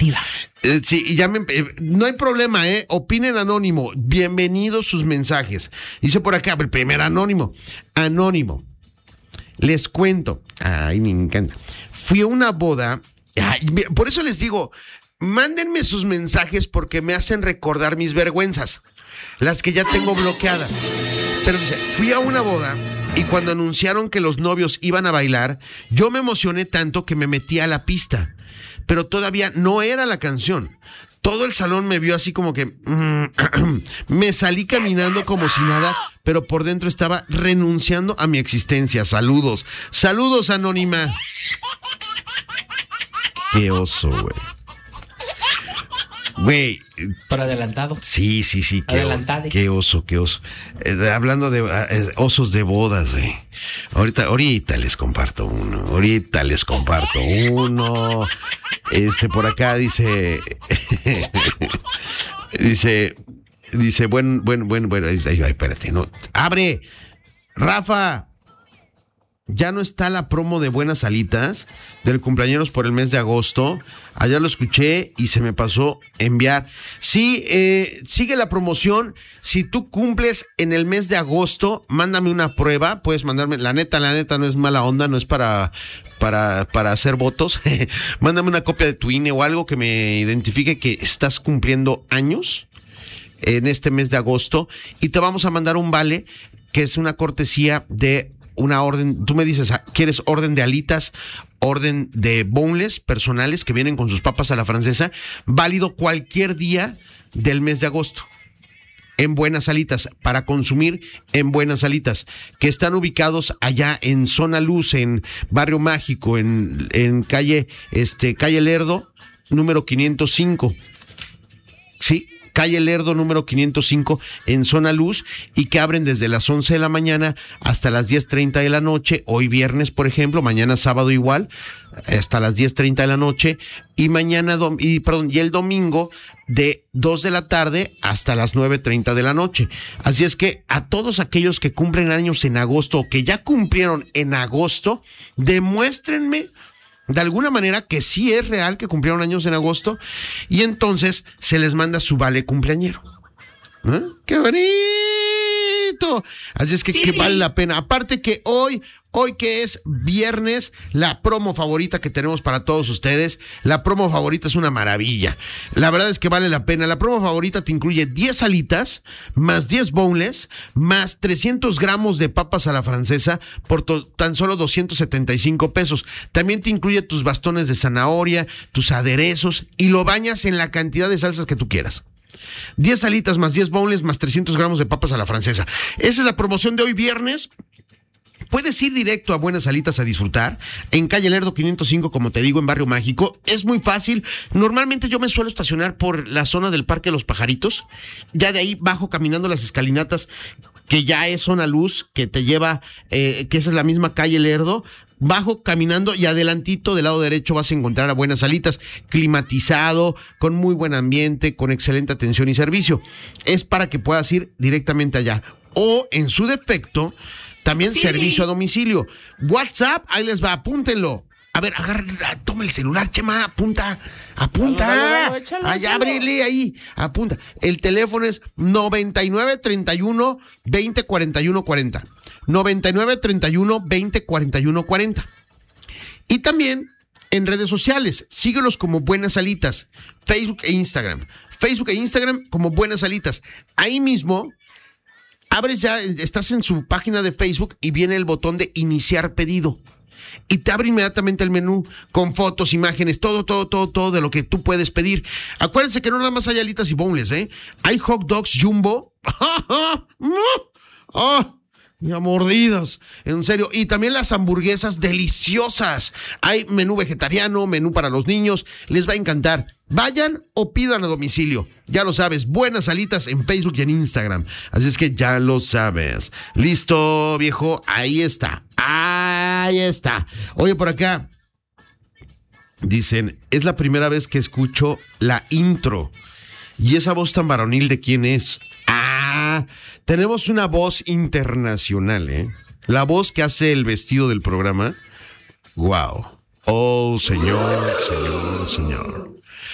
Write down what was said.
compartida. Sí, y no hay problema, opinen anónimo, bienvenidos sus mensajes. Dice por acá, el primer anónimo, les cuento, ay, me encanta, fui a una boda, por eso les digo, mándenme sus mensajes porque me hacen recordar mis vergüenzas, las que ya tengo bloqueadas. Pero dice, fui a una boda y cuando anunciaron que los novios iban a bailar, yo me emocioné tanto que me metí a la pista, pero todavía no era la canción. Todo el salón me vio así como que me salí caminando como si nada, pero por dentro estaba renunciando a mi existencia. Saludos, anónima. Qué oso, güey. Güey. Por adelantado. Sí. Qué oso. Hablando de osos de bodas, güey. Ahorita les comparto uno. Por acá dice. dice, bueno. Ay, espérate, no. ¡Abre! ¡Rafa! Ya no está la promo de Buenas Alitas del cumpleaños por el mes de agosto. Ayer lo escuché y se me pasó enviar. Sí, sigue la promoción. Si tú cumples en el mes de agosto, mándame una prueba. Puedes mandarme, la neta no es mala onda, no es para hacer votos. Mándame una copia de tu INE o algo que me identifique que estás cumpliendo años en este mes de agosto y te vamos a mandar un vale que es una cortesía de una orden. Tú me dices, ¿quieres orden de alitas, orden de boneless personales que vienen con sus papas a la francesa? Válido cualquier día del mes de agosto en Buenas Alitas, para consumir en Buenas Alitas, que están ubicados allá en Zona Luz, en Barrio Mágico, en calle Lerdo, número 505. Sí, calle Lerdo, número 505, en Zona Luz, y que abren desde las 11 de la mañana hasta las 10:30 de la noche, hoy viernes, por ejemplo, mañana sábado igual, hasta las 10:30 de la noche, y y el domingo de 2 de la tarde hasta las 9:30 de la noche. Así es que a todos aquellos que cumplen años en agosto o que ya cumplieron en agosto, demuéstrenme de alguna manera que sí es real que cumplieron años en agosto, y entonces se les manda su vale cumpleañero. ¡Qué bonito! Así es que, que vale la pena. Aparte que hoy que es viernes, la promo favorita que tenemos para todos ustedes, la promo favorita es una maravilla. La verdad es que vale la pena. La promo favorita te incluye 10 alitas, más 10 boneless, más 300 gramos de papas a la francesa por tan solo 275 pesos. También te incluye tus bastones de zanahoria, tus aderezos, y lo bañas en la cantidad de salsas que tú quieras. 10 alitas más 10 boneless más 300 gramos de papas a la francesa. Esa es la promoción de hoy viernes. Puedes ir directo a Buenas Alitas a disfrutar en calle Lerdo 505, como te digo, en Barrio Mágico. Es muy fácil. Normalmente yo me suelo estacionar por la zona del Parque de los Pajaritos. Ya de ahí bajo caminando las escalinatas, que ya es Zona Luz, que te lleva, que esa es la misma calle Lerdo. Bajo caminando y adelantito del lado derecho vas a encontrar a Buenas Alitas, climatizado, con muy buen ambiente, con excelente atención y servicio. Es para que puedas ir directamente allá. O, en su defecto, también servicio a domicilio. WhatsApp, ahí les va, apúntenlo. A ver, toma el celular, Chema, apunta. Allá, ábrele ahí, apunta. El teléfono es 9931 20 41 40. 9931 20 41 40. Y también en redes sociales, síguelos como Buenas Alitas, Facebook e Instagram como Buenas Alitas. Ahí mismo abres ya, estás en su página de Facebook y viene el botón de iniciar pedido. Y te abre inmediatamente el menú con fotos, imágenes, todo de lo que tú puedes pedir. Acuérdense que no nada más hay alitas y boneless, hay hot dogs jumbo. Y a mordidas, en serio. Y también las hamburguesas deliciosas. Hay menú vegetariano, menú para los niños. Les va a encantar. Vayan o pidan a domicilio. Ya lo sabes, Buenas Alitas en Facebook y en Instagram. Así es que ya lo sabes. Listo, viejo. Ahí está. Oye, por acá dicen, es la primera vez que escucho la intro. ¿Y esa voz tan varonil de quién es? Tenemos una voz internacional, La voz que hace el vestido del programa. Wow. Oh, señor.